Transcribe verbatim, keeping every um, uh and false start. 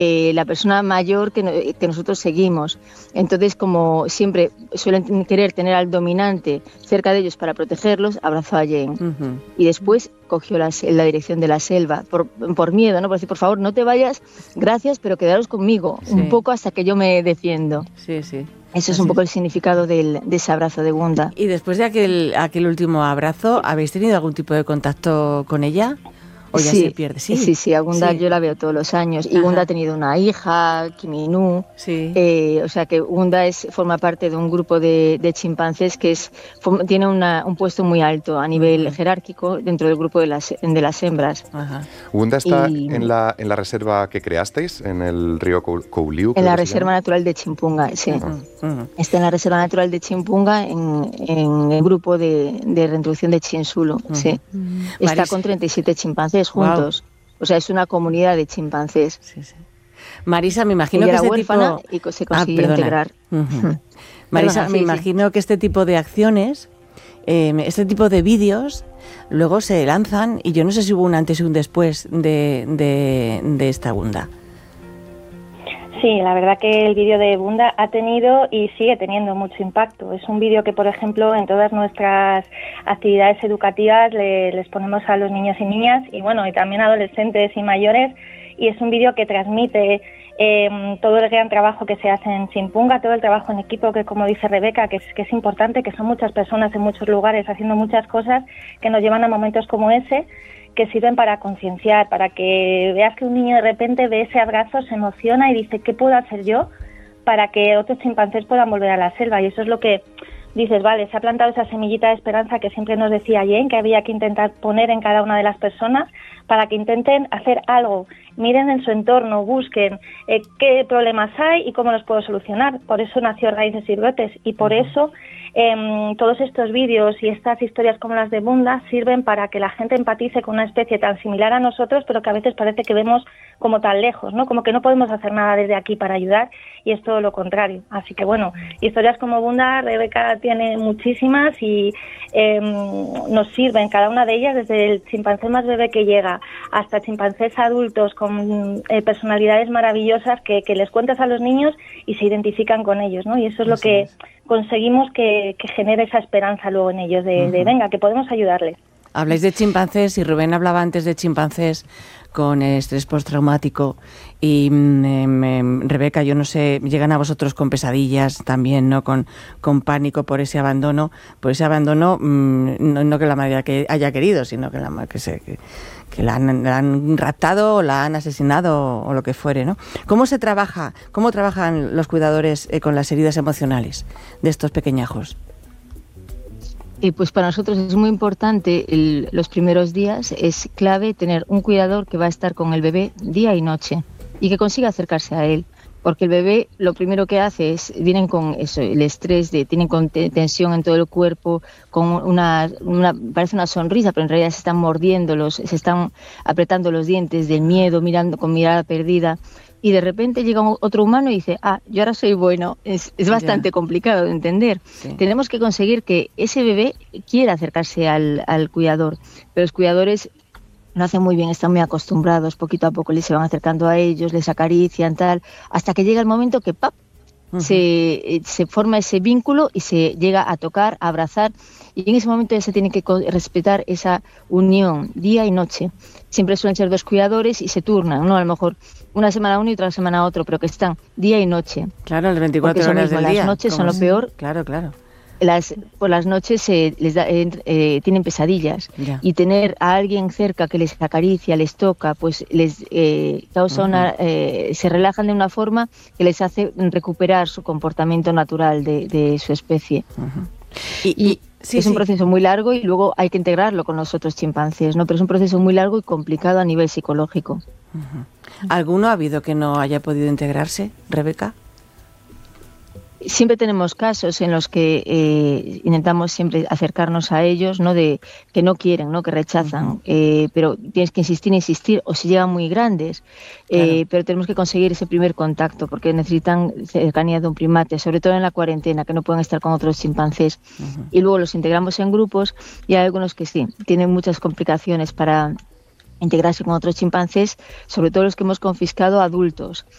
eh, la persona mayor que, no, que nosotros seguimos. Entonces, como siempre suelen querer tener al dominante cerca de ellos para protegerlos, abrazó a Jane. Uh-huh. Y después cogió la, la dirección de la selva, por, por miedo, ¿no? Por decir, por favor, no te vayas, gracias, pero quedaros conmigo, sí. un poco hasta que yo me defiendo. Sí, sí. Eso es un poco el significado del, de ese abrazo de Gunda. Y después de aquel, aquel último abrazo, ¿habéis tenido algún tipo de contacto con ella? ¿O ya sí, se pierde? Sí, sí, sí, a Gunda sí. yo la veo todos los años. Y Ajá. Gunda ha tenido una hija, Kiminu. Sí. Eh, o sea que Gunda es, forma parte de un grupo de, de chimpancés que es, tiene una, un puesto muy alto a nivel uh-huh. jerárquico dentro del grupo de las, de las hembras. Ajá. Gunda está y, en, la, en la reserva que creasteis, en el río Couliu. En la Reserva Natural de Chimpunga, sí. Uh-huh. Uh-huh. Está en la Reserva Natural de Chimpunga, en, en el grupo de, de reintroducción de Chinsulo, uh-huh. sí. Uh-huh. Está Maris... con treinta y siete chimpancés juntos. Wow. O sea, es una comunidad de chimpancés. Sí, sí. Marisa, me imagino Ella que era este huérfana tipo... y se consiguió ah, integrar. Uh-huh. Marisa, perdona, me sí, imagino sí. que este tipo de acciones, eh, este tipo de vídeos, luego se lanzan y yo no sé si hubo un antes y un después de, de, de esta Gunda. Sí, la verdad que el vídeo de Gunda ha tenido y sigue teniendo mucho impacto. Es un vídeo que, por ejemplo, en todas nuestras actividades educativas le, les ponemos a los niños y niñas y, bueno, y también a adolescentes y mayores, y es un vídeo que transmite eh, todo el gran trabajo que se hace en Chimpunga, todo el trabajo en equipo que, como dice Rebeca, que es, que es importante, que son muchas personas en muchos lugares haciendo muchas cosas que nos llevan a momentos como ese, que sirven para concienciar, para que veas que un niño de repente ve ese abrazo, se emociona y dice, ¿qué puedo hacer yo para que otros chimpancés puedan volver a la selva? Y eso es lo que dices, vale, se ha plantado esa semillita de esperanza que siempre nos decía Jane, que había que intentar poner en cada una de las personas para que intenten hacer algo, miren en su entorno, busquen eh, qué problemas hay y cómo los puedo solucionar. Por eso nació Raíces y Brotes y por eso eh, todos estos vídeos y estas historias como las de Gunda sirven para que la gente empatice con una especie tan similar a nosotros, pero que a veces parece que vemos como tan lejos, ¿no? Como que no podemos hacer nada desde aquí para ayudar, y es todo lo contrario. Así que bueno, historias como Gunda, Rebeca tiene muchísimas y eh, nos sirven cada una de ellas, desde el chimpancé más bebé que llega hasta chimpancés adultos con eh, personalidades maravillosas que, que les cuentas a los niños y se identifican con ellos, ¿no? Y eso es lo que conseguimos que, que genere esa esperanza luego en ellos, de, uh-huh. de venga, que podemos ayudarles. Habláis de chimpancés y Rubén hablaba antes de chimpancés con estrés postraumático y eh, Rebeca, yo no sé, llegan a vosotros con pesadillas también, ¿no? Con, con pánico por ese abandono, por ese abandono, mmm, no, no que la madre que haya querido, sino que la que se que, que la han, la han raptado o la han asesinado o lo que fuere, ¿no? ¿Cómo se trabaja, cómo trabajan los cuidadores eh, con las heridas emocionales de estos pequeñajos? Eh, pues para nosotros es muy importante, el, los primeros días es clave tener un cuidador que va a estar con el bebé día y noche y que consiga acercarse a él, porque el bebé lo primero que hace es, vienen con eso, el estrés, de, tienen con tensión en todo el cuerpo, con una, una, parece una sonrisa, pero en realidad se están mordiendo, los, se están apretando los dientes del miedo, mirando con mirada perdida. Y de repente llega otro humano y dice, ah, yo ahora soy bueno. Es, es bastante yeah. complicado de entender. Sí. Tenemos que conseguir que ese bebé quiera acercarse al, al cuidador, pero los cuidadores lo hacen muy bien, están muy acostumbrados, poquito a poco les se van acercando a ellos, les acarician, tal, hasta que llega el momento que ¡pap! Uh-huh. se, se forma ese vínculo y se llega a tocar, a abrazar, y en ese momento ya se tiene que respetar esa unión día y noche. Siempre suelen ser dos cuidadores y se turnan, ¿no? A lo mejor una semana uno y otra semana otro, pero que están día y noche. Claro, las veinticuatro horas del día. Las noches son lo peor. Claro, claro. Las, por las noches eh, les da, eh, eh, tienen pesadillas ya. Y tener a alguien cerca que les acaricia, les toca, pues les eh, causa uh-huh. una, eh, se relajan de una forma que les hace recuperar su comportamiento natural de, de su especie. Uh-huh. Y, y sí, es un sí. proceso muy largo y luego hay que integrarlo con los otros chimpancés, ¿no? Pero es un proceso muy largo y complicado a nivel psicológico. Uh-huh. ¿Alguno ha habido que no haya podido integrarse, Rebeca? Siempre tenemos casos en los que eh, intentamos siempre acercarnos a ellos, ¿no? De que no quieren, ¿no? Que rechazan, uh-huh. eh, pero tienes que insistir, insistir, o si llegan muy grandes, eh, claro. Pero tenemos que conseguir ese primer contacto porque necesitan cercanía de un primate, sobre todo en la cuarentena, que no pueden estar con otros chimpancés. Uh-huh. Y luego los integramos en grupos y hay algunos que sí, tienen muchas complicaciones para integrarse con otros chimpancés, sobre todo los que hemos confiscado adultos,